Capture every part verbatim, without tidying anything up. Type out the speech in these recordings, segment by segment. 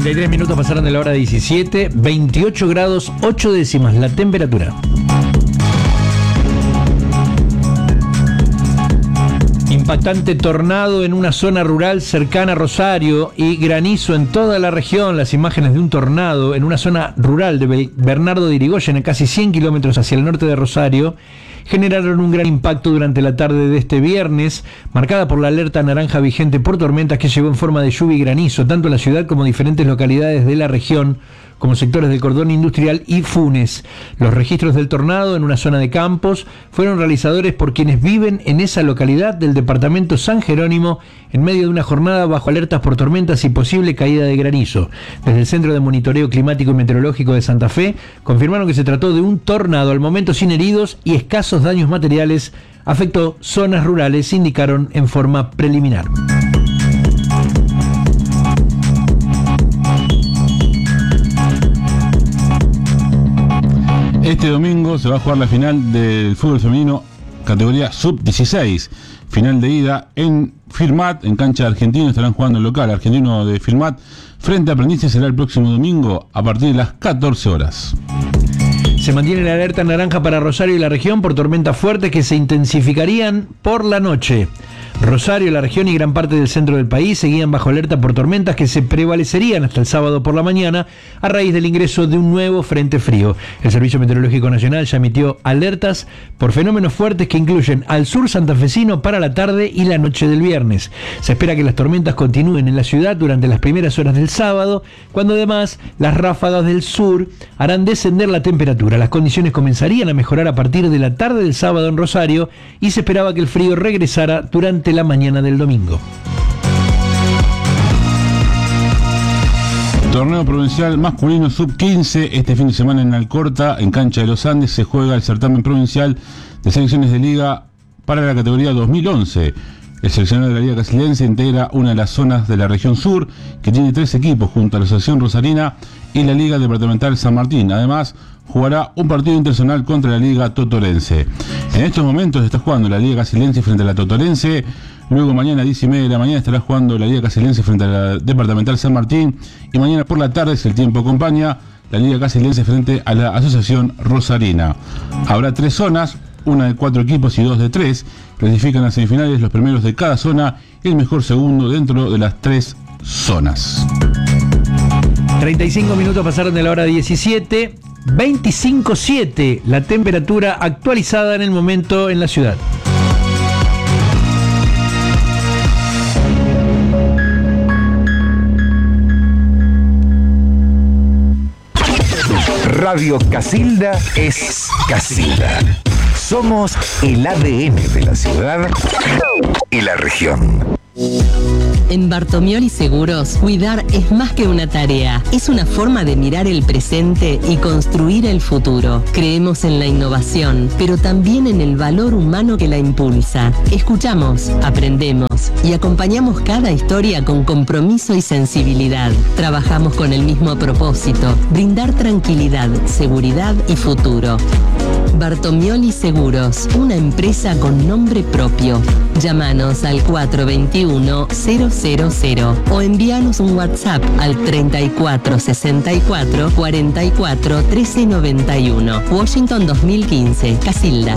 treinta y tres minutos pasaron de la hora diecisiete, veintiocho grados ocho décimas la temperatura. Impactante tornado en una zona rural cercana a Rosario y granizo en toda la región. Las imágenes de un tornado en una zona rural de Bernardo de Irigoyen, a casi cien kilómetros hacia el norte de Rosario, generaron un gran impacto durante la tarde de este viernes, marcada por la alerta naranja vigente por tormentas que llegó en forma de lluvia y granizo, tanto en la ciudad como diferentes localidades de la región, como sectores del cordón industrial y Funes. Los registros del tornado en una zona de campos fueron realizadores por quienes viven en esa localidad del departamento San Jerónimo, en medio de una jornada bajo alertas por tormentas y posible caída de granizo. Desde el Centro de Monitoreo Climático y Meteorológico de Santa Fe confirmaron que se trató de un tornado, al momento sin heridos y escasos daños materiales. Afectó zonas rurales, indicaron en forma preliminar. Este domingo se va a jugar la final del fútbol femenino categoría sub dieciséis. Final de ida en Firmat, en cancha de Argentino. Estarán jugando el local Argentino de Firmat frente a Aprendices. Será el próximo domingo a partir de las catorce horas. Se mantiene la alerta naranja para Rosario y la región por tormentas fuertes que se intensificarían por la noche. Rosario, la región y gran parte del centro del país seguían bajo alerta por tormentas que se prevalecerían hasta el sábado por la mañana a raíz del ingreso de un nuevo frente frío. El Servicio Meteorológico Nacional ya emitió alertas por fenómenos fuertes que incluyen al sur santafesino para la tarde y la noche del viernes. Se espera que las tormentas continúen en la ciudad durante las primeras horas del sábado, cuando además las ráfagas del sur harán descender la temperatura. Las condiciones comenzarían a mejorar a partir de la tarde del sábado en Rosario y se esperaba que el frío regresara durante la mañana del domingo. Torneo provincial masculino sub quince. Este fin de semana en Alcorta, en cancha de los Andes, se juega el certamen provincial de selecciones de liga para la categoría dos mil once. El seleccionado de la Liga Casildense integra una de las zonas de la región sur, que tiene tres equipos junto a la Asociación Rosarina y la Liga Departamental San Martín. Además, jugará un partido internacional contra la Liga Totorense. En estos momentos está jugando la Liga Casildense frente a la Totorense. Luego mañana a diez y media de la mañana estará jugando la Liga Casildense frente a la Departamental San Martín. Y mañana por la tarde, si el tiempo acompaña, la Liga Casildense frente a la Asociación Rosarina. Habrá tres zonas, una de cuatro equipos y dos de tres. Clasifican a semifinales los primeros de cada zona y el mejor segundo dentro de las tres zonas. treinta y cinco minutos pasaron de la hora diecisiete, veinticinco siete la temperatura actualizada en el momento en la ciudad. Radio Casilda es Casilda. Somos el A D N de la ciudad y la región. En Bartomioli Seguros, cuidar es más que una tarea, es una forma de mirar el presente y construir el futuro. Creemos en la innovación, pero también en el valor humano que la impulsa. Escuchamos, aprendemos y acompañamos cada historia con compromiso y sensibilidad. Trabajamos con el mismo propósito, brindar tranquilidad, seguridad y futuro. Bartomioli Seguros, una empresa con nombre propio. Llámanos al cuatro dos uno, cero cero cero o envíanos un WhatsApp al treinta y cuatro sesenta y cuatro, cuarenta y cuatro, trece noventa y uno. Washington dos mil quince, Casilda.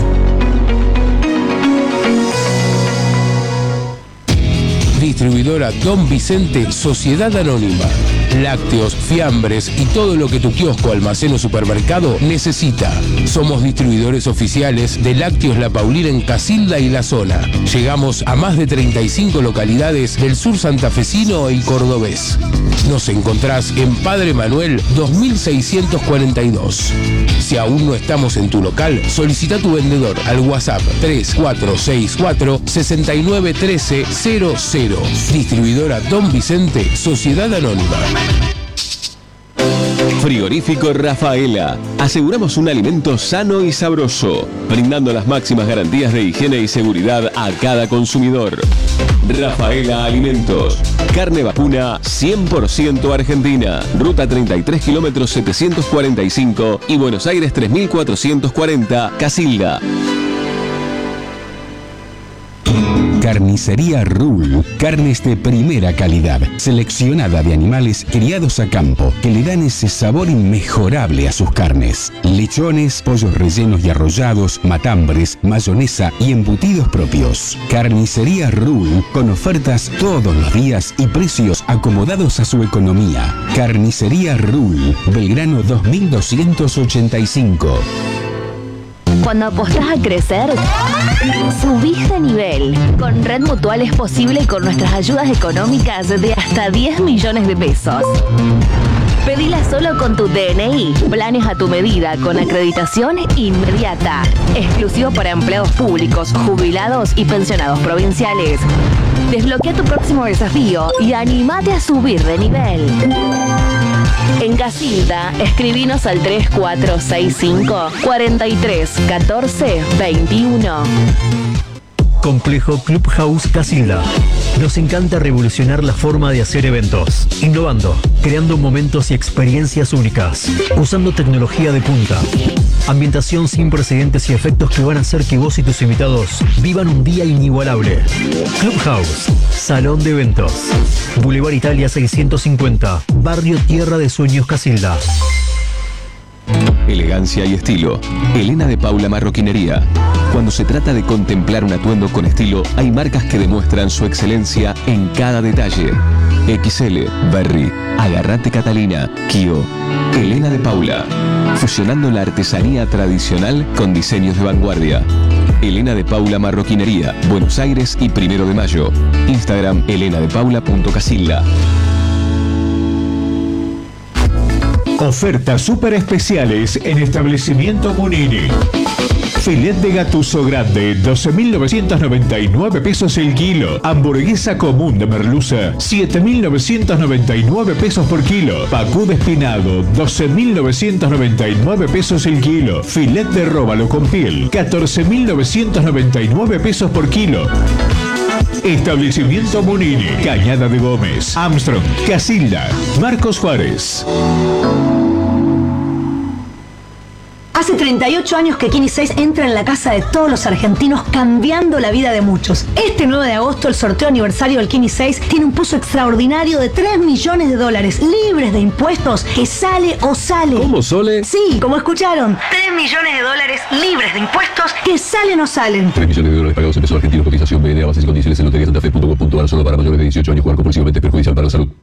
Distribuidora Don Vicente, Sociedad Anónima. Lácteos, fiambres y todo lo que tu kiosco, almacén o supermercado necesita. Somos distribuidores oficiales de Lácteos La Paulina en Casilda y la zona. Llegamos a más de treinta y cinco localidades del sur santafesino y cordobés. Nos encontrás en Padre Manuel dos mil seiscientos cuarenta y dos. Si aún no estamos en tu local, solicita tu vendedor al WhatsApp tres cuatro seis cuatro, seis nueve uno tres cero cero. Distribuidora Don Vicente, Sociedad Anónima. Frigorífico Rafaela. Aseguramos un alimento sano y sabroso, brindando las máximas garantías de higiene y seguridad a cada consumidor. Rafaela Alimentos. Carne vacuna cien por ciento argentina. Ruta treinta y tres kilómetros setecientos cuarenta y cinco y Buenos Aires tres mil cuatrocientos cuarenta, Casilda. Carnicería Rule. Carnes de primera calidad, seleccionada de animales criados a campo, que le dan ese sabor inmejorable a sus carnes. Lechones, pollos rellenos y arrollados, matambres, mayonesa y embutidos propios. Carnicería Rule, con ofertas todos los días y precios acomodados a su economía. Carnicería Rule, Belgrano dos mil doscientos ochenta y cinco. Cuando apostás a crecer, subís de nivel. Con Red Mutual es posible con nuestras ayudas económicas de hasta diez millones de pesos. Pedila solo con tu D N I. Planes a tu medida con acreditación inmediata. Exclusivo para empleados públicos, jubilados y pensionados provinciales. Desbloquea tu próximo desafío y anímate a subir de nivel. En Casilda, escribinos al tres cuatro seis cinco, cuatro tres, uno cuatro, dos uno. Complejo Clubhouse Casilda. Nos encanta revolucionar la forma de hacer eventos, innovando, creando momentos y experiencias únicas, usando tecnología de punta, ambientación sin precedentes y efectos que van a hacer que vos y tus invitados vivan un día inigualable. Clubhouse, salón de eventos, Boulevard Italia seiscientos cincuenta, Barrio Tierra de Sueños Casilda. Elegancia y estilo. Elena de Paula Marroquinería. Cuando se trata de contemplar un atuendo con estilo, hay marcas que demuestran su excelencia en cada detalle. X L, Berry, Agarrate Catalina, Kio. Elena de Paula. Fusionando la artesanía tradicional con diseños de vanguardia. Elena de Paula Marroquinería, Buenos Aires y Primero de Mayo. Instagram elena de paula punto casilda. Ofertas super especiales en Establecimiento Munini. Filet de gatuso grande, doce mil novecientos noventa y nueve pesos el kilo. Hamburguesa común de merluza, siete mil novecientos noventa y nueve pesos por kilo. Pacú de espinado, doce mil novecientos noventa y nueve pesos el kilo. Filet de róbalo con piel, catorce mil novecientos noventa y nueve pesos por kilo. Establecimiento Munini, Cañada de Gómez, Armstrong, Casilda, Marcos Juárez. Hace treinta y ocho años que Kini seis entra en la casa de todos los argentinos, cambiando la vida de muchos. Este nueve de agosto, el sorteo aniversario del Kini seis tiene un pozo extraordinario de tres millones de dólares, libres de impuestos, que sale o sale. ¿Cómo, Sole? Sí, como escucharon. tres millones de dólares libres de impuestos, que salen o salen. tres millones de dólares pagados en pesos argentinos, cotización B N A, bases y condiciones en lotería santa fe punto com punto a r, solo para mayores de dieciocho años. Jugar compulsivamente es perjudicial para la salud.